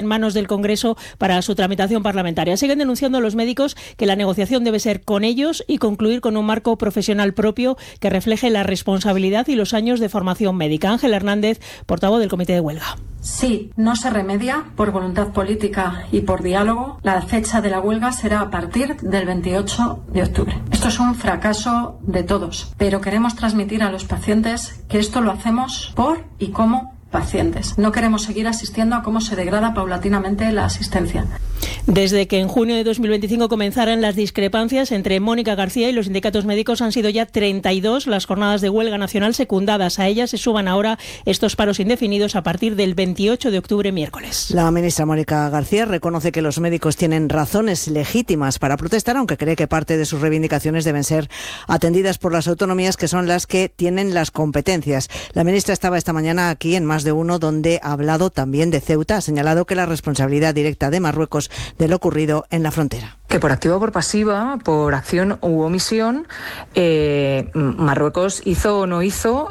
manos del Congreso para su tramitación parlamentaria. Siguen denunciando los médicos que la negociación debe ser con ellos y concluir con un marco profesional propio que refleje la responsabilidad y los años de formación médica. Ángel Hernández, portavoz del Comité de Huelga. Si no se remedia por voluntad política y por diálogo, la fecha de la huelga será a partir del 28 de octubre. Esto es un fracaso de todos, pero queremos transmitir a los pacientes que esto lo hacemos por y como pacientes. No queremos seguir asistiendo a cómo se degrada paulatinamente la asistencia. Desde que en junio de 2025 comenzaran las discrepancias entre Mónica García y los sindicatos médicos, han sido ya 32 las jornadas de huelga nacional secundadas. A ellas se suban ahora estos paros indefinidos a partir del 28 de octubre, miércoles. La ministra Mónica García reconoce que los médicos tienen razones legítimas para protestar, aunque cree que parte de sus reivindicaciones deben ser atendidas por las autonomías, que son las que tienen las competencias. La ministra estaba esta mañana aquí en Más de Uno, donde ha hablado también de Ceuta. Ha señalado que la responsabilidad directa de Marruecos de lo ocurrido en la frontera. Que por activa o por pasiva, por acción u omisión, Marruecos hizo o no hizo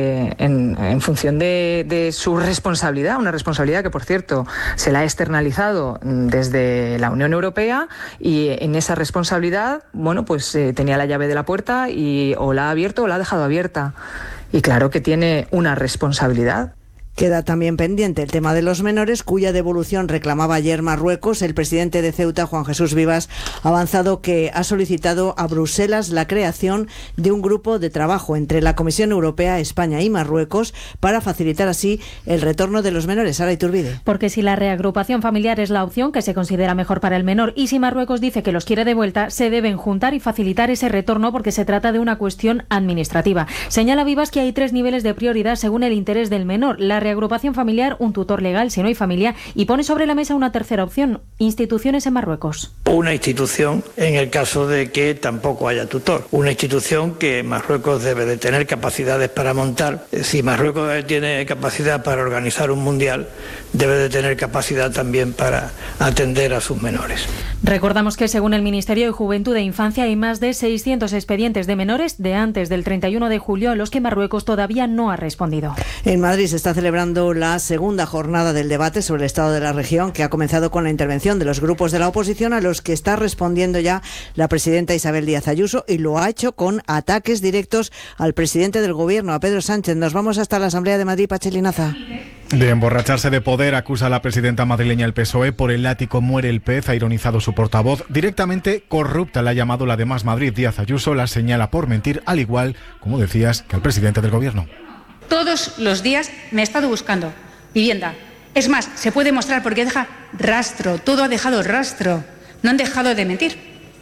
en función de su responsabilidad, una responsabilidad que, por cierto, se la ha externalizado desde la Unión Europea, y en esa responsabilidad, bueno, pues tenía la llave de la puerta y o la ha abierto o la ha dejado abierta. Y claro que tiene una responsabilidad. Queda también pendiente el tema de los menores, cuya devolución reclamaba ayer Marruecos. El presidente de Ceuta, Juan Jesús Vivas, ha avanzado que ha solicitado a Bruselas la creación de un grupo de trabajo entre la Comisión Europea, España y Marruecos para facilitar así el retorno de los menores. Sara Iturbide. Porque si la reagrupación familiar es la opción que se considera mejor para el menor y si Marruecos dice que los quiere de vuelta, se deben juntar y facilitar ese retorno porque se trata de una cuestión administrativa. Señala Vivas que hay 3 niveles de prioridad según el interés del menor: la reagrupación familiar, un tutor legal si no hay familia, y pone sobre la mesa una tercera opción: instituciones en Marruecos. Una institución en el caso de que tampoco haya tutor. Una institución que Marruecos debe de tener capacidades para montar. Si Marruecos tiene capacidad para organizar un mundial, debe de tener capacidad también para atender a sus menores. Recordamos que según el Ministerio de Juventud e Infancia hay más de 600 expedientes de menores de antes del 31 de julio a los que Marruecos todavía no ha respondido. En Madrid se está celebrando la segunda jornada del debate sobre el estado de la región, que ha comenzado con la intervención de los grupos de la oposición, a los que está respondiendo ya la presidenta Isabel Díaz Ayuso, y lo ha hecho con ataques directos al presidente del Gobierno, a Pedro Sánchez. Nos vamos hasta la Asamblea de Madrid, Pachi Linaza. De emborracharse de poder acusa a la presidenta madrileña el PSOE. Por el látigo muere el pez, ha ironizado su portavoz. Directamente corrupta la ha llamado la de Más Madrid. Díaz Ayuso la señala por mentir, al igual, como decías, que al presidente del Gobierno. Todos los días me he estado buscando vivienda. Es más, se puede mostrar porque deja rastro, todo ha dejado rastro. No han dejado de mentir.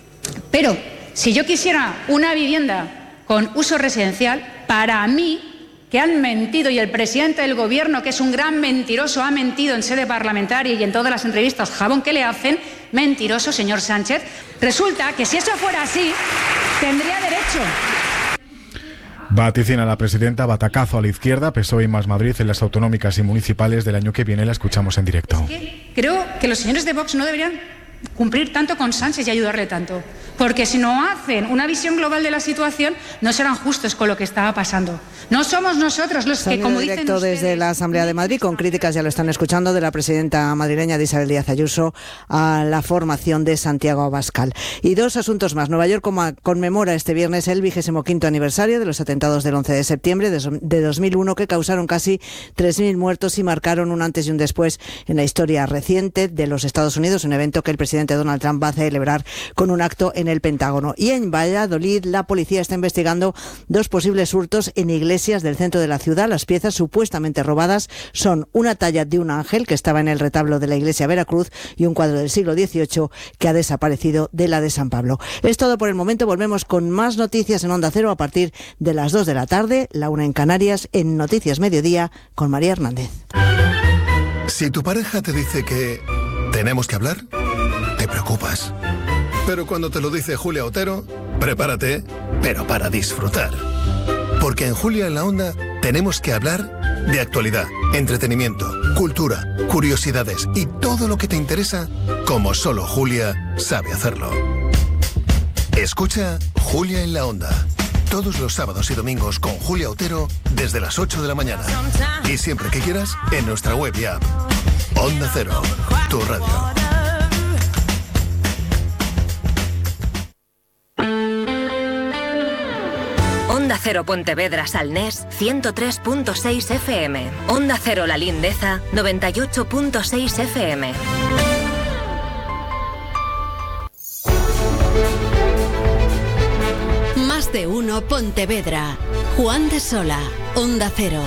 Pero si yo quisiera una vivienda con uso residencial, para mí, que han mentido, y el presidente del Gobierno, que es un gran mentiroso, ha mentido en sede parlamentaria y en todas las entrevistas, jabón que le hacen, mentiroso, señor Sánchez, resulta que si eso fuera así, tendría derecho. Vaticina la presidenta batacazo a la izquierda, PSOE y Más Madrid en las autonómicas y municipales del año que viene. La escuchamos en directo. Es que creo que los señores de Vox no deberían cumplir tanto con Sánchez y ayudarle tanto, porque si no hacen una visión global de la situación, no serán justos con lo que estaba pasando. No somos nosotros los que, como dicen directo ustedes, desde la Asamblea de Madrid, con críticas, ya lo están escuchando, de la presidenta madrileña de Isabel Díaz Ayuso a la formación de Santiago Abascal. Y 2 asuntos más. Nueva York conmemora este viernes el 25º aniversario de los atentados del 11 de septiembre de 2001, que causaron casi 3.000 muertos y marcaron un antes y un después en la historia reciente de los Estados Unidos, un evento que el presidente Donald Trump va a celebrar con un acto en el Pentágono. Y en Valladolid, la policía está investigando 2 posibles hurtos en iglesias del centro de la ciudad. Las piezas supuestamente robadas son una talla de un ángel que estaba en el retablo de la iglesia Veracruz y un cuadro del siglo XVIII que ha desaparecido de la de San Pablo. Es todo por el momento. Volvemos con más noticias en Onda Cero a partir de las 2 de la tarde, la 1 en Canarias, en Noticias Mediodía, con María Hernández. Si tu pareja te dice que tenemos que hablar, te preocupas. Pero cuando te lo dice Julia Otero, prepárate, pero para disfrutar. Porque en Julia en la Onda tenemos que hablar de actualidad, entretenimiento, cultura, curiosidades y todo lo que te interesa, como solo Julia sabe hacerlo. Escucha Julia en la Onda, todos los sábados y domingos con Julia Otero desde las 8 de la mañana. Y siempre que quieras, en nuestra web y app. Onda Cero, tu radio. Onda Cero Pontevedra Salnés 103.6 FM. Onda Cero La Lindeza 98.6 FM. Más de uno Pontevedra. Juan de Sola, Onda Cero.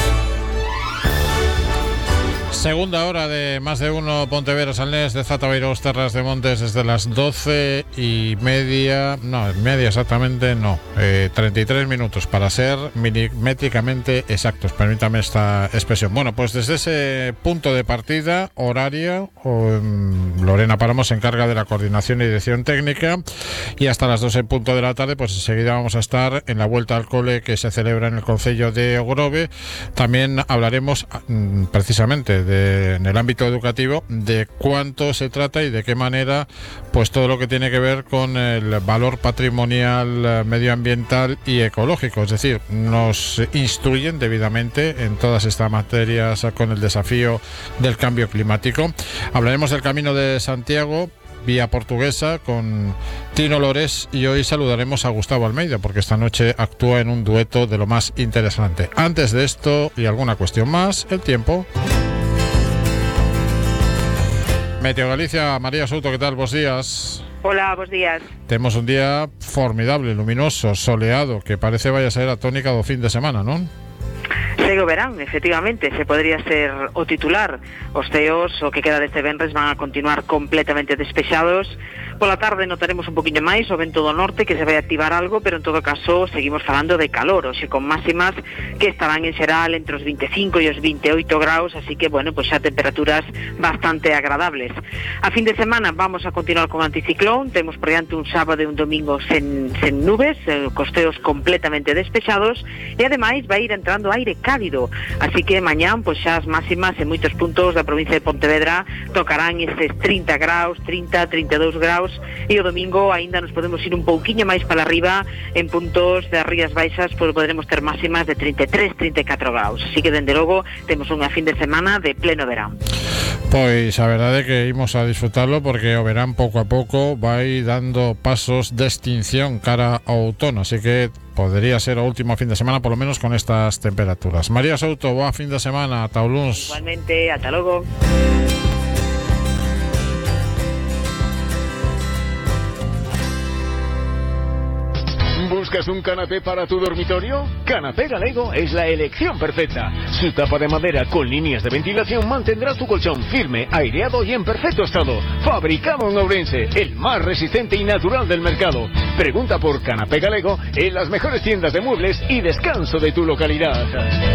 Segunda hora de Más de uno Pontevedra Salnés de Zatabeirós Terras de Montes desde las 12:30, no, media exactamente, no, 33 minutos para ser milimétricamente exactos, permítame esta expresión. Bueno, pues desde ese punto de partida horaria, Lorena Paramos se encarga de la coordinación y dirección técnica, y hasta las 12 de la tarde, pues enseguida vamos a estar en la vuelta al cole que se celebra en el concello de Ogrove. También hablaremos precisamente en el ámbito educativo de cuánto se trata y de qué manera, pues todo lo que tiene que ver con el valor patrimonial, medioambiental y ecológico, es decir, nos instruyen debidamente en todas estas materias con el desafío del cambio climático. Hablaremos del Camino de Santiago vía portuguesa con Tino Lores, y hoy saludaremos a Gustavo Almeida porque esta noche actúa en un dueto de lo más interesante. Antes de esto y alguna cuestión más, el tiempo. Meteo Galicia, María Souto, ¿qué tal? Buenos días. Hola, buenos días. Tenemos un día formidable, luminoso, soleado, que parece vaya a ser a tónica do fin de semana, ¿non? Segue o verán, efectivamente, se podría ser o titular. Os ceos, o que queda deste venres, van a continuar completamente despexados. Pola tarde notaremos un poquinho máis o vento do norte, que se vai activar algo, pero en todo caso seguimos falando de calor, hoxe con máximas que estarán en xeral entre os 25 e os 28 graus, así que, bueno, pues xa temperaturas bastante agradables. A fin de semana vamos a continuar con anticiclón, temos por diante un sábado e un domingo sen nubes, costeos completamente despexados, e ademais vai ir entrando aire cálido, así que mañán, pues xa as máximas en moitos puntos da provincia de Pontevedra tocarán estes 30 graus, 30, 32 graus, e o domingo aínda nos podemos ir un pouquiño máis para arriba en puntos das Rías Baixas, pois poderemos ter máximas de 33, 34 graus, así que dende logo temos unha fin de semana de pleno verán. Pois a verdade é que imos a disfrutarlo porque o verán pouco a pouco vai dando pasos de extinción cara ao outono, así que podría ser o último fin de semana, por lo menos con estas temperaturas. María Souto, boa fin de semana, ata o luns. Igualmente, ata logo. ¿Buscas un canapé para tu dormitorio? Canapé Galego es la elección perfecta. Su tapa de madera con líneas de ventilación mantendrá tu colchón firme, aireado y en perfecto estado. Fabricado en Ourense, el más resistente y natural del mercado. Pregunta por Canapé Galego en las mejores tiendas de muebles y descanso de tu localidad.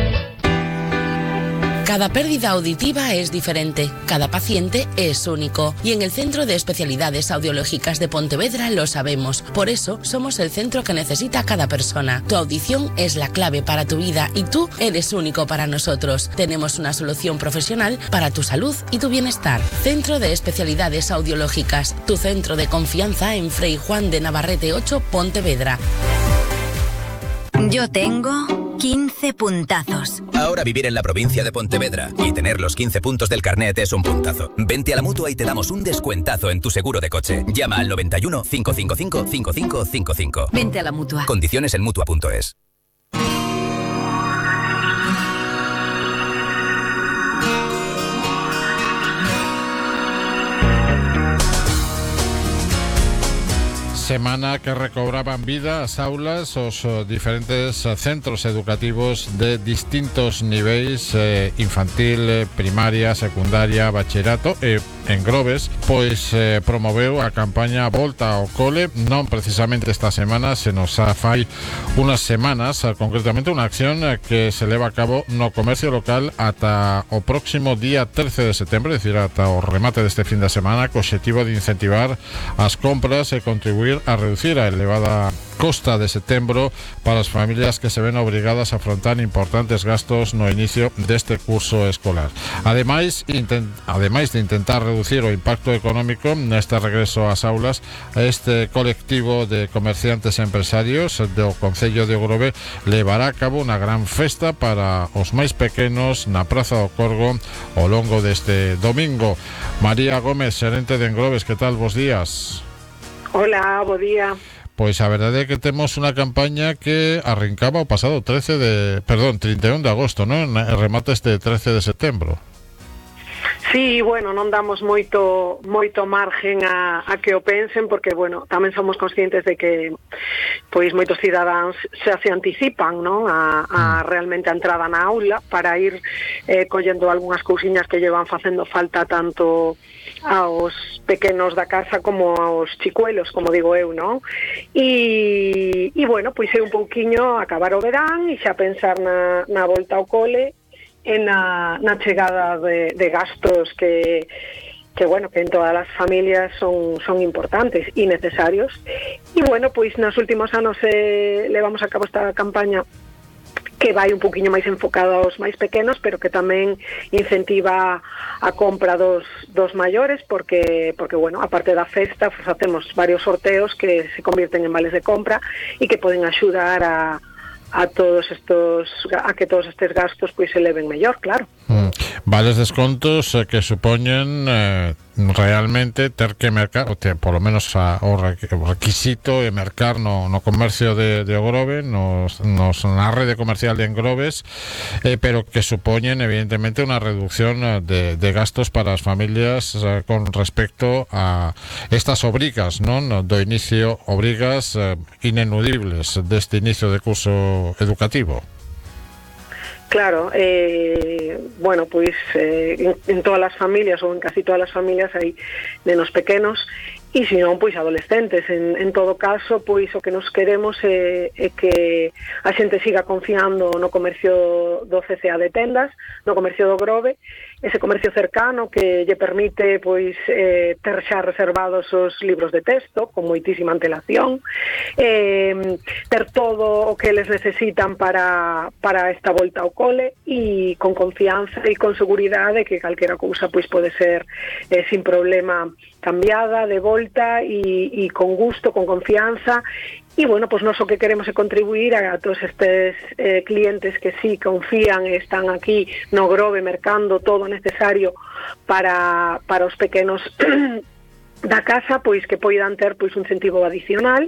Cada pérdida auditiva es diferente, cada paciente es único. Y en el Centro de Especialidades Audiológicas de Pontevedra lo sabemos. Por eso somos el centro que necesita cada persona. Tu audición es la clave para tu vida y tú eres único para nosotros. Tenemos una solución profesional para tu salud y tu bienestar. Centro de Especialidades Audiológicas, tu centro de confianza en Frei Juan de Navarrete 8, Pontevedra. Yo tengo 15 puntazos. Ahora vivir en la provincia de Pontevedra y tener los 15 puntos del carnet es un puntazo. Vente a la Mutua y te damos un descuentazo en tu seguro de coche. Llama al 91 555 5555. Vente a la Mutua. Condiciones en Mutua.es. Semana que recobraban vida as aulas os diferentes centros educativos de distintos niveis, infantil, primaria, secundaria, bachillerato e en Groves, pois promoveu a campaña Volta ao Cole, non precisamente esta semana, se nos fai unas semanas, concretamente unha acción que se leva a cabo no comercio local ata o próximo día 13 de setembro, é dicir, ata o remate deste fin de semana, co obxectivo de incentivar as compras e contribuir a reducir a elevada costa de setembro para as familias que se ven obrigadas a afrontar importantes gastos no inicio deste curso escolar. Ademais de intentar reducir o impacto económico neste regreso ás aulas, este colectivo de comerciantes e empresarios do Concello de Ogrove levará a cabo unha gran festa para os máis pequenos na Praza do Corgo ao longo deste domingo. María Gómez, xerente de Engroves, que tal? Bos días. Hola, bo día. Pois a verdade é que temos unha campaña que arrancaba o pasado 31 de agosto, non? Remata este 13 de setembro. Sí, bueno, non damos moito margen a que o pensen, porque, bueno, tamén somos conscientes de que pois moitos cidadáns se anticipan, non? A realmente a entrada na aula para ir collendo algunhas cousiñas que llevan facendo falta tanto aos pequenos da casa como aos chicuelos, como digo eu, non? E bueno, pois é un pouquiño acabar o verán e xa pensar na volta ao cole e na chegada de gastos que bueno, que en todas as familias son importantes e necesarios. E bueno, pois nos últimos anos levamos a cabo esta campaña que vai un poquinho máis enfocada aos máis pequenos, pero que tamén incentiva a compra dos maiores, porque bueno, aparte da festa, pues, facemos varios sorteos que se convierten en vales de compra e que poden axudar a que todos estes gastos pois se leven mellor, claro. Vales descontos que supoñen realmente ter que mercar, ou por lo menos o requisito de mercar no comercio de Ogrove, na rede comercial de Engroves, pero que supoñen evidentemente unha reducción de gastos para as familias con respecto a estas obrigas, non? Do inicio, obrigas ineludibles deste inicio de curso educativo. Claro, bueno, pois en todas as familias ou en casi todas as familias hai nenos pequenos e se non, pois adolescentes. En todo caso, pois o que nos queremos é que a xente siga confiando no comercio do CCA de Tendas, no comercio do Grove, ese comercio cercano que lle permite pois ter xa reservados os libros de texto con moitísima antelación, ter todo o que eles necesitan para esta volta ao cole e con confianza e con seguridade que calquera cousa pois pode ser sin problema cambiada, de volta e con gusto, con confianza. E, bueno, pois nós o que queremos é contribuir a todos estes clientes que sí confían e están aquí no Grove mercando todo necesario para os pequenos da casa, pois que poidan ter pois un incentivo adicional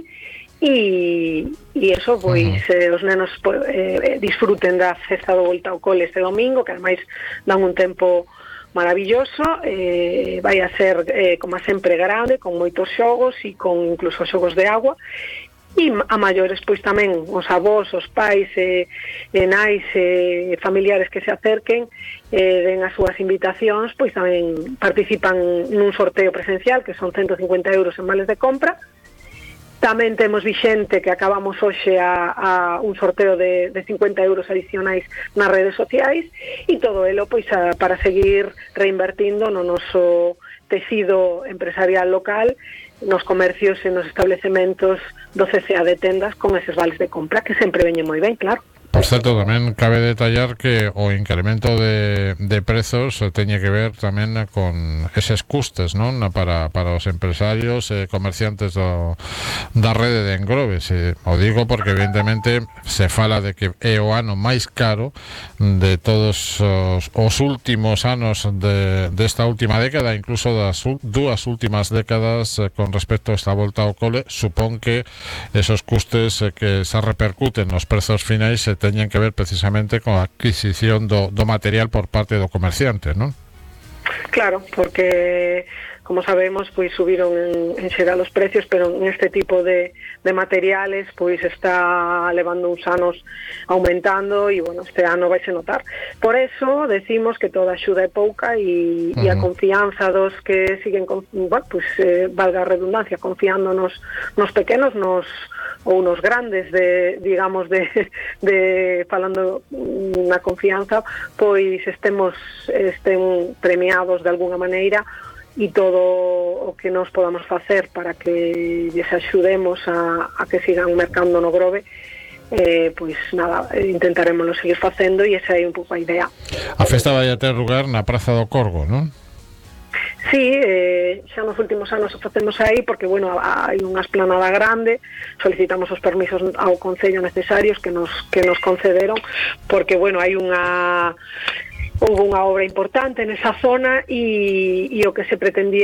e eso, pois os nenos disfruten da festa do volta ao cole este domingo, que ademais dan un tempo maravilloso, vai a ser como sempre grande, con moitos xogos e con incluso xogos de agua. E a maiores, pois tamén os avós, os pais, nais, familiares que se acerquen, den as súas invitacións, pois tamén participan nun sorteo presencial, que son 150 euros en vales de compra. Tamén temos vixente que acabamos hoxe a un sorteo de 50 euros adicionais nas redes sociais e todo elo pois para seguir reinvertindo no noso tecido empresarial local, nos comercios e nos establecementos do CCA de Tendas con eses vales de compra que sempre veñen moi ben, claro. Por certo, tamén cabe detallar que o incremento de prezos teñe que ver tamén con eses custes, non? Para os empresarios e comerciantes da rede de Engroves. O digo porque evidentemente se fala de que é o ano máis caro de todos os últimos anos desta última década, incluso das dúas últimas décadas con respecto a esta volta ao cole. Supón que esos custes que se repercuten nos prezos finais teñen que ver precisamente con a adquisición do material por parte do comerciante, non? Claro, porque como sabemos, pois subiron en xeral os precios, pero en este tipo de materiales pois está levando uns anos aumentando e, bueno, este ano vai se notar. Por eso decimos que toda axuda é pouca e a confianza dos que siguen, bueno, pois valga a redundancia, confiando nos pequenos, ou nos grandes, digamos, falando na confianza, pois estén premiados de alguna maneira e todo o que nos podamos facer para que lles axudemos a que sigan mercando no Grove, pois nada, intentaremos seguir facendo, e esa é un pouco a idea. A festa vai a ter lugar na Praza do Corgo, non? Sí, xa nos últimos anos o facemos aí porque, bueno, hai unha esplanada grande, solicitamos os permisos ao Concello necesarios que nos concederon, porque, bueno, houve unha obra importante nesa zona e o que se pretendía